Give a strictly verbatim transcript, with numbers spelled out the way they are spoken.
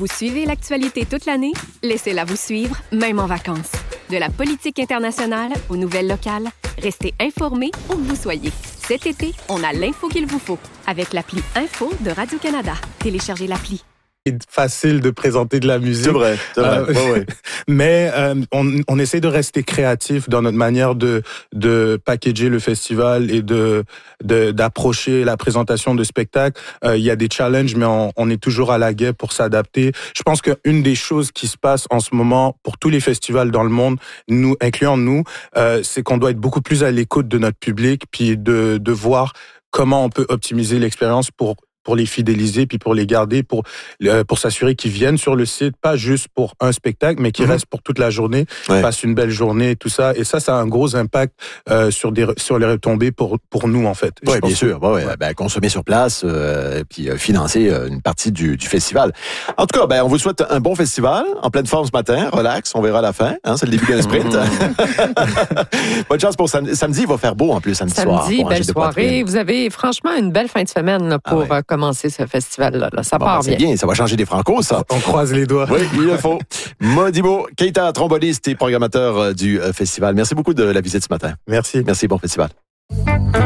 Vous suivez l'actualité toute l'année? Laissez-la vous suivre, même en vacances. De la politique internationale aux nouvelles locales, restez informés où que vous soyez. Cet été, on a l'info qu'il vous faut avec l'appli Info de Radio-Canada. Téléchargez l'appli. C'est facile de présenter de la musique. C'est vrai, c'est vrai. Euh, ouais, ouais. Mais euh, on, on essaie de rester créatif dans notre manière de de packager le festival et de, de d'approcher la présentation de spectacles. Euh, il y a des challenges, mais on, on est toujours à la guerre pour s'adapter. Je pense qu'une des choses qui se passe en ce moment pour tous les festivals dans le monde, nous incluant nous, euh, c'est qu'on doit être beaucoup plus à l'écoute de notre public, puis de de voir comment on peut optimiser l'expérience pour pour les fidéliser, puis pour les garder, pour euh, pour s'assurer qu'ils viennent sur le site, pas juste pour un spectacle, mais qu'ils mm-hmm. restent pour toute la journée, ouais. passent une belle journée et tout ça. Et ça, ça a un gros impact euh, sur des sur les retombées pour pour nous, en fait. Oui, bien sûr. Ouais, ouais. Ben, consommer sur place, euh, puis euh, financer euh, une partie du, du festival. En tout cas, ben, on vous souhaite un bon festival, en pleine forme ce matin, relax, on verra à la fin. Hein, c'est le début d'un sprint. Bonne chance pour samedi. Samedi, il va faire beau en plus, samedi, samedi soir. Samedi, belle soirée. Vous avez franchement une belle fin de semaine là, pour... Ah ouais. commencer ce festival-là. Là. Ça bon, part ben, c'est bien. bien. Ça va changer des francos, ça. On croise les doigts. Oui, il le faut. Modibo Keita, tromboniste et programmateur du festival. Merci beaucoup de la visite ce matin. Merci. Merci, bon festival.